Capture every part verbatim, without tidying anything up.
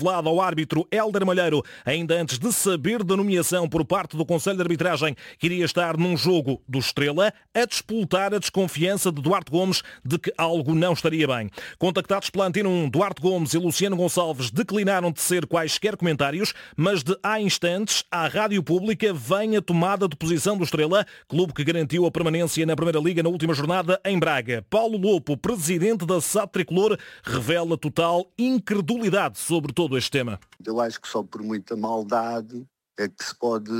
martelada ao árbitro Hélder Malheiro, ainda antes de saber da nomeação por parte do Conselho de Arbitragem que iria estar num jogo do Estrela, a despoltar a desconfiança de Duarte Gomes de que algo não estaria bem. Contactados pela Antena um, Duarte Gomes e Luciano Gonçalves declinaram tecer quaisquer comentários, mas de há instantes, à Rádio Pública vem a tomada de posição do Estrela, clube que garantiu a permanência na Primeira Liga na última jornada em Braga. Paulo Lopo, presidente da S A D Tricolor, revela total incredulidade sobre todo este tema. Eu acho que só por muita maldade é que se pode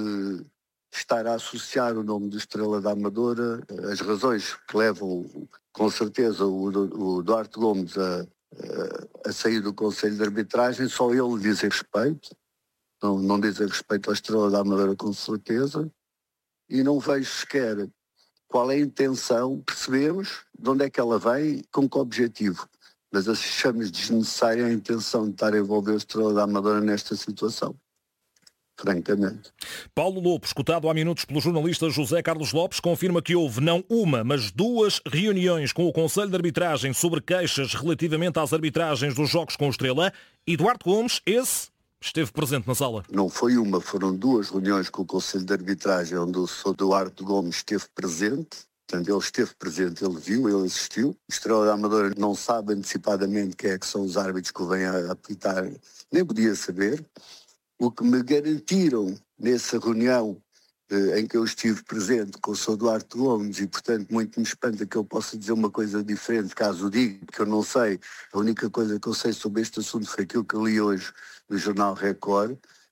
estar a associar o nome do Estrela da Amadora. As razões que levam, com certeza, o, o Duarte Gomes a, a, a sair do Conselho de Arbitragem, só ele dizem respeito. Não, não dizem respeito à Estrela da Amadora, com certeza. E não vejo sequer qual é a intenção. Percebemos de onde é que ela vem, com que objetivo. Mas achamos desnecessária a intenção de estar a envolver a Estrela da Amadora nesta situação. Francamente. Paulo Lopo, escutado há minutos pelo jornalista José Carlos Lopes, confirma que houve não uma, mas duas reuniões com o Conselho de Arbitragem sobre queixas relativamente às arbitragens dos jogos com o Estrela, e Duarte Gomes, esse, esteve presente na sala. Não foi uma, foram duas reuniões com o Conselho de Arbitragem onde o senhor Duarte Gomes esteve presente. Portanto, ele esteve presente, ele viu, ele assistiu. O Estrela da Amadora não sabe antecipadamente quem é que são os árbitros que o vêm a apitar, nem podia saber. O que me garantiram nessa reunião eh, em que eu estive presente com o senhor Duarte Gomes, e portanto muito me espanta que eu possa dizer uma coisa diferente, caso o diga, que eu não sei. A única coisa que eu sei sobre este assunto foi aquilo que eu li hoje no Jornal Record,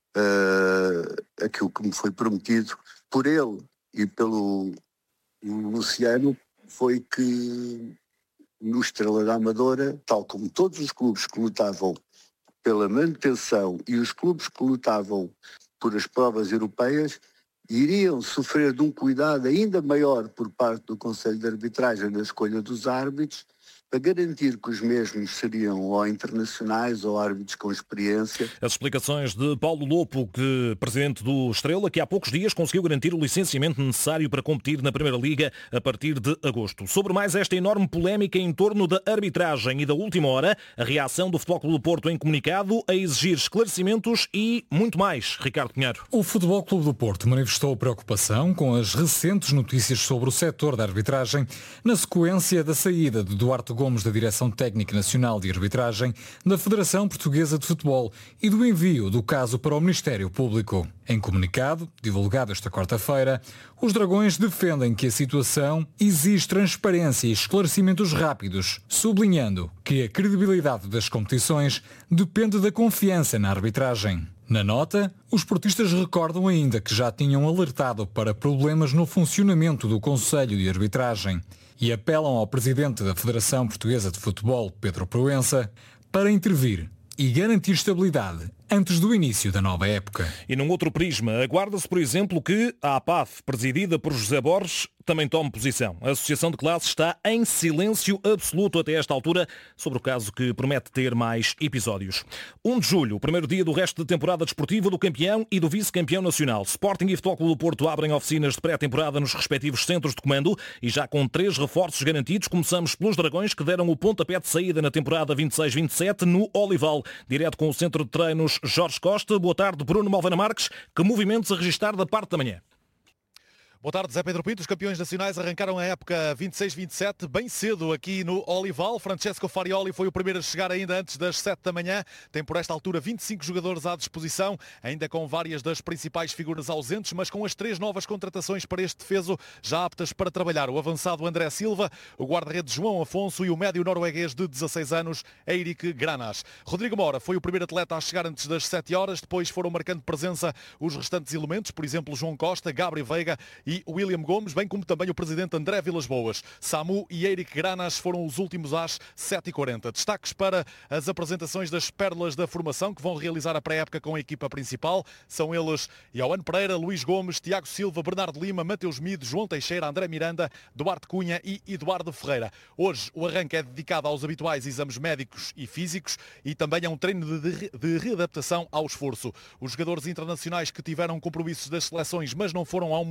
uh, aquilo que me foi prometido por ele e pelo Luciano, foi que no Estrela da Amadora, tal como todos os clubes que lutavam pela manutenção e os clubes que lutavam por as provas europeias, iriam sofrer de um cuidado ainda maior por parte do Conselho de Arbitragem na escolha dos árbitros, para garantir que os mesmos seriam ou internacionais ou árbitros com experiência. As explicações de Paulo Lopo, que, presidente do Estrela, que há poucos dias conseguiu garantir o licenciamento necessário para competir na Primeira Liga a partir de agosto. Sobre mais esta enorme polémica em torno da arbitragem e da última hora, a reação do Futebol Clube do Porto em comunicado a exigir esclarecimentos e muito mais. Ricardo Pinheiro. O Futebol Clube do Porto manifestou preocupação com as recentes notícias sobre o setor da arbitragem na sequência da saída de Duarte Gomes da Direção Técnica Nacional de Arbitragem da Federação Portuguesa de Futebol e do envio do caso para o Ministério Público. Em comunicado, divulgado esta quarta-feira, os Dragões defendem que a situação exige transparência e esclarecimentos rápidos, sublinhando que a credibilidade das competições depende da confiança na arbitragem. Na nota, os portistas recordam ainda que já tinham alertado para problemas no funcionamento do Conselho de Arbitragem e apelam ao presidente da Federação Portuguesa de Futebol, Pedro Proença, para intervir e garantir estabilidade antes do início da nova época. E num outro prisma, aguarda-se, por exemplo, que a APAF, presidida por José Borges, também tome posição. A Associação de Classe está em silêncio absoluto até esta altura sobre o caso que promete ter mais episódios. um de julho, o primeiro dia do resto de temporada desportiva do campeão e do vice-campeão nacional. Sporting e Futebol Clube do Porto abrem oficinas de pré-temporada nos respectivos centros de comando e já com três reforços garantidos. Começamos pelos Dragões, que deram o pontapé de saída na temporada vinte e seis vinte e sete no Olival. Direto com o centro de treinos Jorge Costa. Boa tarde, Bruno Malvena Marques. Que movimentos a registrar da parte da manhã? Boa tarde, Zé Pedro Pinto. Os campeões nacionais arrancaram a época vinte e seis vinte e sete bem cedo aqui no Olival. Francesco Farioli foi o primeiro a chegar ainda antes das sete da manhã. Tem por esta altura vinte e cinco jogadores à disposição, ainda com várias das principais figuras ausentes, mas com as três novas contratações para este defeso já aptas para trabalhar. O avançado André Silva, o guarda-redes João Afonso e o médio norueguês de dezasseis anos, Eirik Granas. Rodrigo Mora foi o primeiro atleta a chegar antes das sete horas. Depois foram marcando presença os restantes elementos, por exemplo, João Costa, Gabriel Veiga e William Gomes, bem como também o presidente André Vilas Boas. Samu e Eirik Granas foram os últimos às sete e quarenta. Destaques para as apresentações das pérolas da formação que vão realizar a pré-época com a equipa principal. São eles Ioane Pereira, Luís Gomes, Tiago Silva, Bernardo Lima, Mateus Mido, João Teixeira, André Miranda, Duarte Cunha e Eduardo Ferreira. Hoje o arranque é dedicado aos habituais exames médicos e físicos e também a um treino de, de readaptação ao esforço. Os jogadores internacionais que tiveram compromissos das seleções, mas não foram ao Mundial,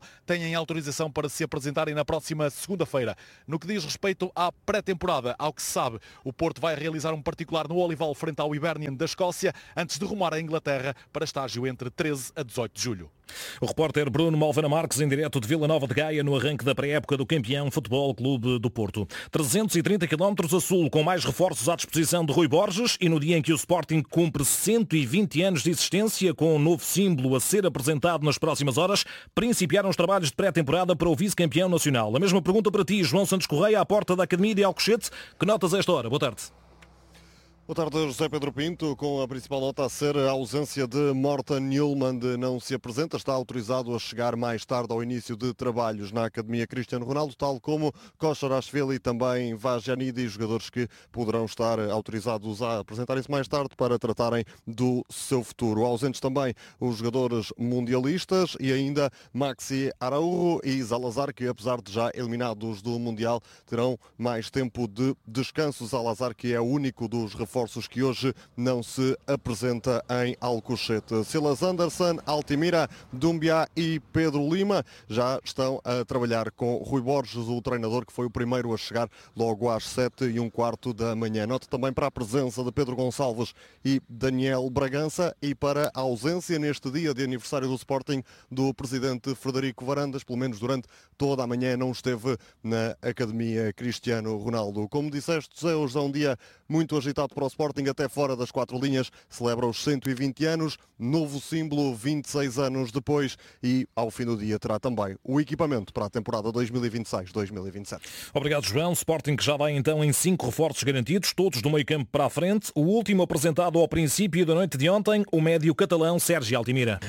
têm autorização para se apresentarem na próxima segunda-feira. No que diz respeito à pré-temporada, ao que se sabe, o Porto vai realizar um particular no Olival frente ao Hibernian da Escócia, antes de rumar à Inglaterra para estágio entre treze a dezoito de julho. O repórter Bruno Malvana Marques, em direto de Vila Nova de Gaia, no arranque da pré-época do campeão Futebol Clube do Porto. trezentos e trinta quilómetros a sul, com mais reforços à disposição de Rui Borges, e no dia em que o Sporting cumpre cento e vinte anos de existência, com um novo símbolo a ser apresentado nas próximas horas, principiaram os trabalhos de pré-temporada para o vice-campeão nacional. A mesma pergunta para ti, João Santos Correia, à porta da Academia de Alcochete. Que notas a esta hora? Boa tarde. Boa tarde, José Pedro Pinto, com a principal nota a ser a ausência de Morten Newman, de não se apresenta, está autorizado a chegar mais tarde ao início de trabalhos na Academia Cristiano Ronaldo, tal como Košarashvili e também Vajanidi, jogadores que poderão estar autorizados a apresentarem-se mais tarde para tratarem do seu futuro. Ausentes também os jogadores mundialistas e ainda Maxi Araújo e Zalazar, que apesar de já eliminados do Mundial, terão mais tempo de descanso. Zalazar, que é o único dos reforços que hoje não se apresenta em Alcochete. Silas Anderson, Altimira, Doumbia e Pedro Lima já estão a trabalhar com Rui Borges, o treinador que foi o primeiro a chegar logo às sete e um quarto da manhã. Nota também para a presença de Pedro Gonçalves e Daniel Bragança e para a ausência neste dia de aniversário do Sporting do presidente Frederico Varandas, pelo menos durante toda a manhã não esteve na Academia Cristiano Ronaldo. Como disseste, José, hoje é um dia muito agitado para o Sporting, até fora das quatro linhas, celebra os cento e vinte anos, novo símbolo vinte e seis anos depois, e ao fim do dia terá também o equipamento para a temporada dois mil e vinte e seis dois mil e vinte e sete. Obrigado, João. Sporting que já vai então em cinco reforços garantidos, todos do meio campo para a frente. O último apresentado ao princípio da noite de ontem, o médio catalão Sergi Altimira.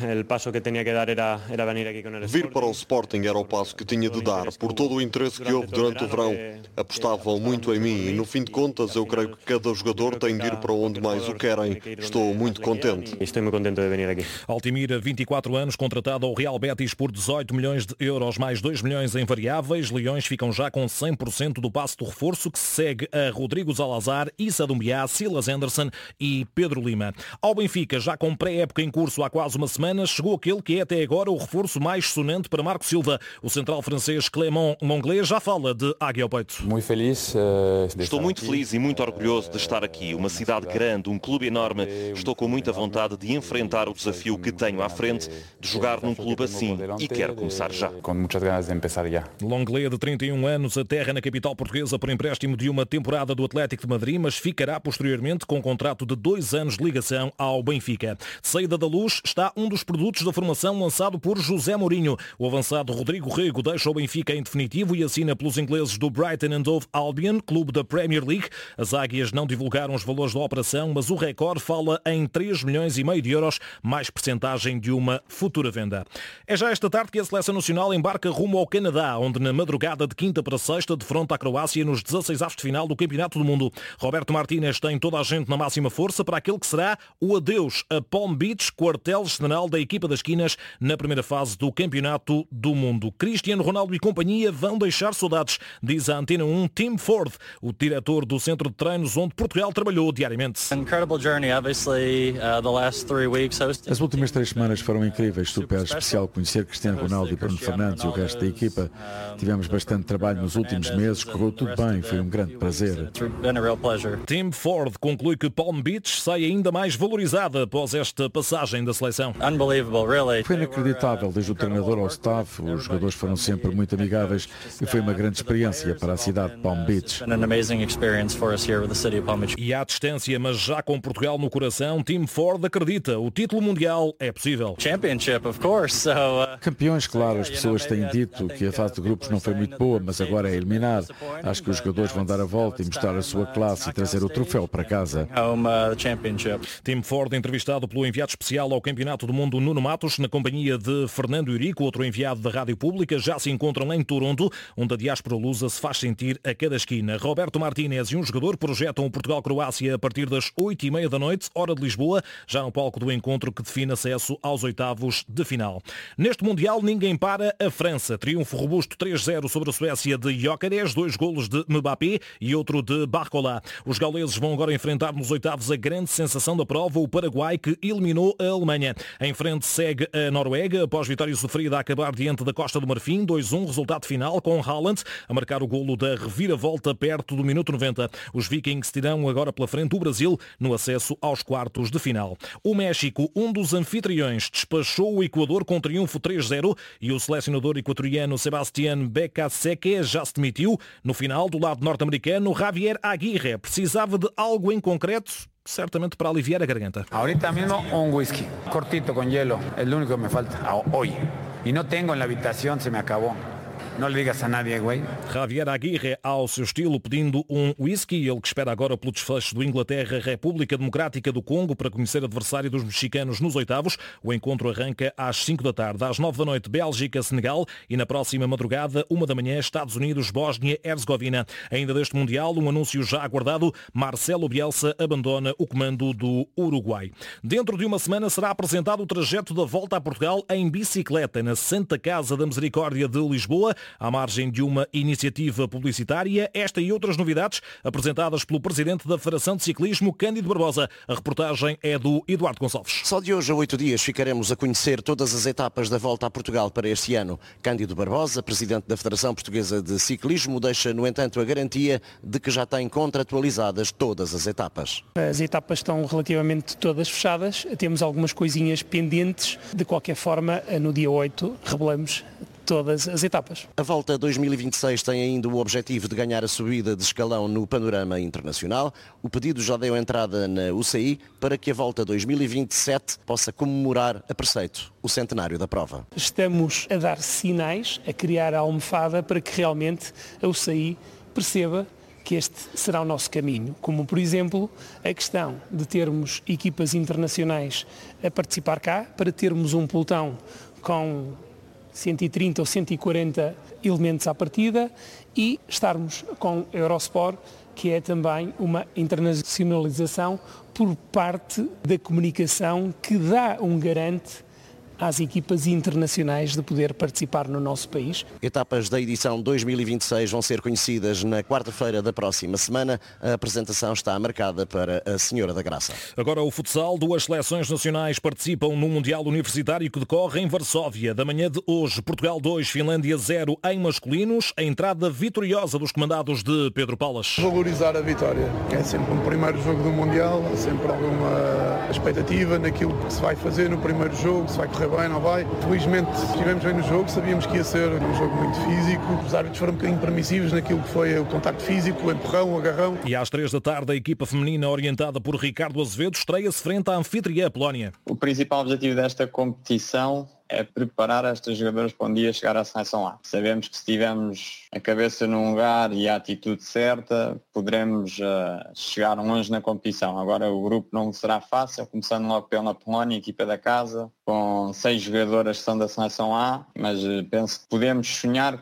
Vir para o Sporting era o passo que tinha de dar, por todo o interesse que houve durante o verão. Apostavam muito em mim e, no fim de contas, eu creio que cada jogador tem de ir para onde mais o querem. Estou muito contente. Estou muito contente de vir aqui. Altimira, vinte e quatro anos, contratado ao Real Betis por dezoito milhões de euros, mais dois milhões em variáveis. Leões ficam já com cem por cento do passe do reforço, que se segue a Rodrigo Zalazar, Issa Doumbia, Silas Anderson e Pedro Lima. Ao Benfica, já com pré-época em curso há quase uma semana, chegou aquele que é até agora o reforço mais sonante para Marco Silva. O central francês Clément Lenglet já fala de águia ao peito. Muito feliz. Estou muito feliz e muito orgulhoso de estar aqui. Uma cidade grande, um clube enorme. Estou com muita vontade de enfrentar o desafio que tenho à frente, de jogar num clube assim, e quero começar já. Com muitas ganas de começar já. Lenglet, de trinta e um anos, aterra na capital portuguesa por empréstimo de uma temporada do Atlético de Madrid, mas ficará posteriormente com um contrato de dois anos de ligação ao Benfica. De saída da luz está um dos produtos da formação lançado por José Mourinho. O avançado Rodrigo Rego deixa o Benfica em definitivo e assina pelos ingleses do Brighton and Hove Albion, clube da Premier League. As águias não divulgaram os valores da operação, mas o Record fala em três milhões e meio de euros, mais percentagem de uma futura venda. É já esta tarde que a Seleção Nacional embarca rumo ao Canadá, onde na madrugada de quinta para sexta defronta a Croácia nos dezasseis avos de final do Campeonato do Mundo. Roberto Martínez tem toda a gente na máxima força para aquele que será o adeus a Palm Beach, quartel-general da equipa das Quinas na primeira fase do Campeonato do Mundo. Cristiano Ronaldo e companhia vão deixar saudades, diz a Antena um Tim Ford, o diretor do centro de treinos onde Portugal trabalhou diariamente. As últimas três semanas foram incríveis, super especial conhecer Cristiano Ronaldo e Bruno Fernandes e o resto da equipa. Tivemos bastante trabalho nos últimos meses, correu tudo bem, foi um grande prazer. Tim Ford conclui que Palm Beach sai ainda mais valorizada após esta passagem da seleção. Foi inacreditável, desde o treinador ao staff, os jogadores foram sempre muito amigáveis e foi uma grande experiência para a cidade de Palm Beach. E à distância, mas já com Portugal no coração, Tim Ford acredita, o título mundial é possível. Campeões, claro, as pessoas têm dito que a fase de grupos não foi muito boa, mas agora é eliminar. Acho que os jogadores vão dar a volta e mostrar a sua classe e trazer o troféu para casa. Tim Ford, entrevistado pelo enviado especial ao Campeonato do Mundo Nuno Matos, na companhia de Fernando Eurico, outro enviado da Rádio Pública, já se encontram em Toronto, onde a diáspora lusa se faz sentir a cada esquina. Roberto Martínez e um jogador projetam projetam o Portugal-Croácia a partir das oito e meia da noite, hora de Lisboa, já no palco do encontro que define acesso aos oitavos de final. Neste Mundial ninguém para a França. Triunfo robusto três zero sobre a Suécia de Gyökeres, dois golos de Mbappé e outro de Barcola. Os gauleses vão agora enfrentar nos oitavos a grande sensação da prova, o Paraguai, que eliminou a Alemanha. Em frente segue a Noruega, após vitória sofrida a acabar diante da Costa do Marfim, dois um, resultado final, com Haaland a marcar o golo da reviravolta perto do minuto noventa. Os Vikings terão agora pela frente o Brasil no acesso aos quartos de final. O México, um dos anfitriões, despachou o Equador com triunfo três zero e o selecionador equatoriano Sebastián Becaseque já se demitiu. No final, do lado norte-americano, Javier Aguirre precisava de algo em concreto, certamente para aliviar a garganta. Ahorita mismo un whisky, cortito con hielo, es lo único que me falta hoy. Y no tengo en la habitación, se me acabó. Não lhe digas a nadie, güey. Javier Aguirre, ao seu estilo, pedindo um whisky. Ele que espera agora pelo desfecho do Inglaterra-República Democrática do Congo para conhecer adversário dos mexicanos nos oitavos. O encontro arranca às cinco da tarde. Às nove da noite, Bélgica-Senegal. E na próxima madrugada, uma da manhã, Estados Unidos-Bósnia-Herzegovina. Ainda deste Mundial, um anúncio já aguardado. Marcelo Bielsa abandona o comando do Uruguai. Dentro de uma semana será apresentado o trajeto da volta a Portugal em bicicleta na Santa Casa da Misericórdia de Lisboa. À margem de uma iniciativa publicitária, esta e outras novidades apresentadas pelo presidente da Federação de Ciclismo, Cândido Barbosa. A reportagem é do Eduardo Gonçalves. Só de hoje a oito dias ficaremos a conhecer todas as etapas da volta a Portugal para este ano. Cândido Barbosa, presidente da Federação Portuguesa de Ciclismo, deixa, no entanto, a garantia de que já tem contratualizadas todas as etapas. As etapas estão relativamente todas fechadas, temos algumas coisinhas pendentes. De qualquer forma, no dia oito, revelamos todas as etapas. A Volta dois mil e vinte e seis tem ainda o objetivo de ganhar a subida de escalão no panorama internacional. O pedido já deu entrada na U C I para que a Volta dois mil e vinte e sete possa comemorar a preceito o centenário da prova. Estamos a dar sinais, a criar a almofada para que realmente a U C I perceba que este será o nosso caminho, como por exemplo a questão de termos equipas internacionais a participar cá, para termos um pelotão com cento e trinta ou cento e quarenta elementos à partida e estarmos com a Eurosport, que é também uma internacionalização por parte da comunicação que dá um garante às equipas internacionais de poder participar no nosso país. Etapas da edição dois mil e vinte e seis vão ser conhecidas na quarta-feira da próxima semana. A apresentação está marcada para a Senhora da Graça. Agora o futsal. Duas seleções nacionais participam no Mundial Universitário que decorre em Varsóvia. Da manhã de hoje, Portugal dois, Finlândia zero em masculinos. A entrada vitoriosa dos comandados de Pedro Paulas. Valorizar a vitória. É sempre um primeiro jogo do Mundial, há sempre alguma expectativa naquilo que se vai fazer no primeiro jogo, se vai correr bem, não vai. Felizmente estivemos bem no jogo, sabíamos que ia ser um jogo muito físico. Os árbitros foram um bocadinho permissivos naquilo que foi o contacto físico, o empurrão, o agarrão. E às três da tarde, a equipa feminina orientada por Ricardo Azevedo estreia-se frente à anfitriã Polónia. O principal objetivo desta competição é preparar estas jogadoras para um dia chegar à seleção A. Sabemos que se tivermos a cabeça num lugar e a atitude certa, poderemos uh, chegar longe na competição. Agora o grupo não será fácil, começando logo pela Polónia, equipa da casa, com seis jogadoras que são da seleção A, mas uh, penso que podemos sonhar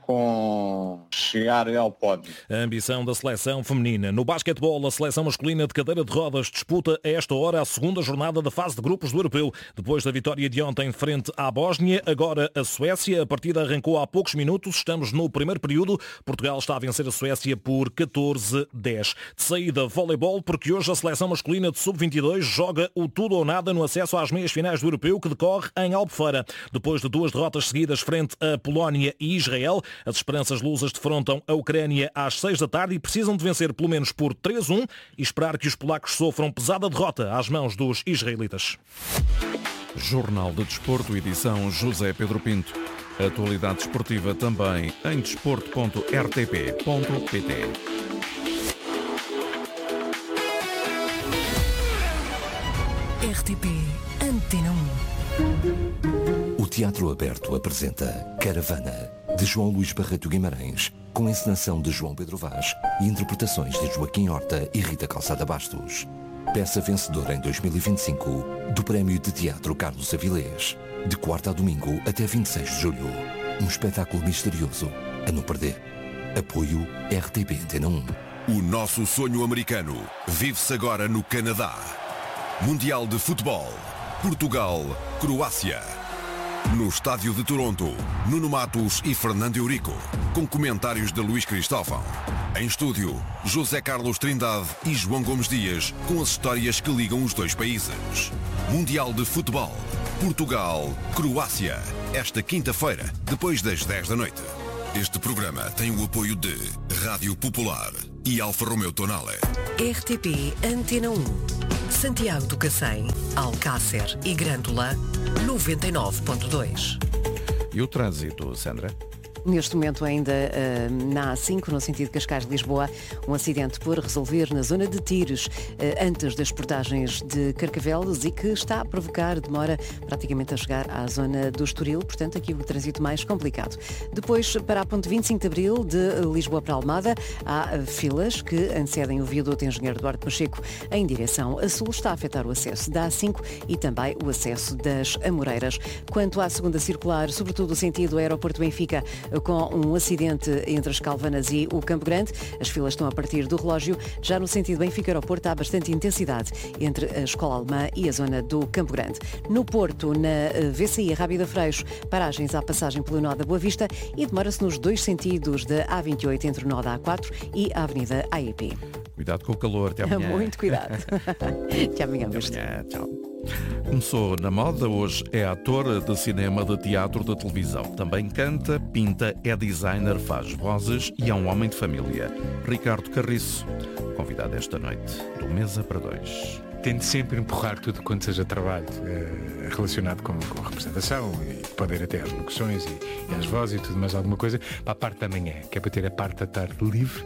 com chegar ao pódio. A ambição da seleção feminina. No basquetebol, a seleção masculina de cadeira de rodas disputa a esta hora a segunda jornada da fase de grupos do Europeu. Depois da vitória de ontem frente à Bósnia, agora a Suécia. A partida arrancou há poucos minutos. Estamos no primeiro período. Portugal está a vencer a Suécia por catorze a dez. De saída, voleibol, porque hoje a seleção masculina de sub vinte e dois joga o tudo ou nada no acesso às meias finais do Europeu, que decorre em Albufeira. Depois de duas derrotas seguidas frente a Polónia e Israel, as esperanças lusas defrontam a Ucrânia às seis da tarde e precisam de vencer pelo menos por três a um e esperar que os polacos sofram pesada derrota às mãos dos israelitas. Jornal de Desporto, edição José Pedro Pinto. Atualidade esportiva também em desporto ponto r t p ponto p t. R T P Antena um. O Teatro Aberto apresenta Caravana, de João Luís Barreto Guimarães, com encenação de João Pedro Vaz e interpretações de Joaquim Horta e Rita Calçada Bastos. Peça vencedora em dois mil e vinte e cinco do Prémio de Teatro Carlos Avilés. De quarta a domingo até vinte e seis de julho. Um espetáculo misterioso a não perder. Apoio R T P Antena um. O nosso sonho americano vive-se agora no Canadá. Mundial de Futebol. Portugal, Croácia. No estádio de Toronto, Nuno Matos e Fernando Eurico, com comentários de Luís Cristóvão. Em estúdio, José Carlos Trindade e João Gomes Dias, com as histórias que ligam os dois países. Mundial de Futebol. Portugal, Croácia. Esta quinta-feira, depois das dez da noite. Este programa tem o apoio de Rádio Popular e Alfa Romeo Tonale. R T P Antena um. Santiago do Cacém, Alcácer e Grândola, noventa e nove ponto dois. E o trânsito, Sandra? Neste momento ainda uh, na A cinco, no sentido Cascais-Lisboa, um acidente por resolver na zona de Tires, uh, antes das portagens de Carcavelos, e que está a provocar demora praticamente a chegar à zona do Estoril, portanto aqui o trânsito mais complicado. Depois, para a ponte vinte e cinco de Abril, de Lisboa para Almada, há uh, filas que antecedem o viaduto Engenheiro Duarte Pacheco em direção a sul, está a afetar o acesso da A cinco e também o acesso das Amoreiras. Quanto à segunda circular, sobretudo o sentido Aeroporto Benfica, com um acidente entre as Calvanas e o Campo Grande. As filas estão a partir do relógio. Já no sentido Benfica-Aeroporto há bastante intensidade entre a Escola Alemã e a zona do Campo Grande. No Porto, na V C I Rábida Freixo, paragens à passagem pelo nó da Boa Vista e demora-se nos dois sentidos da A vinte e oito entre o nó da A quatro e a Avenida A E P. Cuidado com o calor, até amanhã. Muito cuidado. Até amanhã. Até amanhã, tchau. Começou na moda, hoje é ator de cinema, de teatro, de televisão. Também canta, pinta, é designer, faz vozes e é um homem de família. Ricardo Carriço, convidado esta noite do Mesa para Dois. Tento sempre empurrar tudo quanto seja trabalho eh, relacionado com, com a representação e poder até as locuções e, e as vozes e tudo mais alguma coisa para a parte da manhã, que é para ter a parte da tarde livre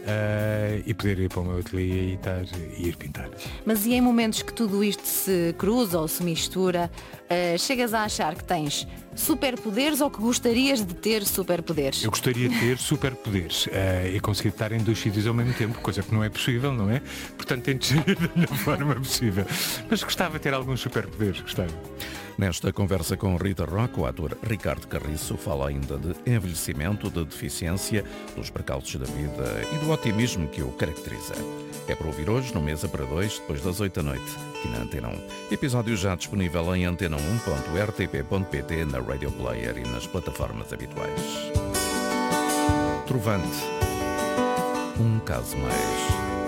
eh, e poder ir para o meu ateliê e, estar, e ir pintar. Mas e em momentos que tudo isto se cruza ou se mistura, eh, chegas a achar que tens superpoderes ou que gostarias de ter superpoderes? Eu gostaria de ter superpoderes uh, e conseguir estar em dois sítios ao mesmo tempo, coisa que não é possível, não é? Portanto, tento gerir da melhor forma possível. Mas gostava de ter alguns superpoderes, gostava. Nesta conversa com Rita Roque, o ator Ricardo Carriço fala ainda de envelhecimento, de deficiência, dos percalços da vida e do otimismo que o caracteriza. É para ouvir hoje no Mesa para Dois, depois das oito da noite, aqui na Antena um. Episódio já disponível em antena um ponto r t p ponto p t, na Radio Player e nas plataformas habituais. Trovante. Um caso mais.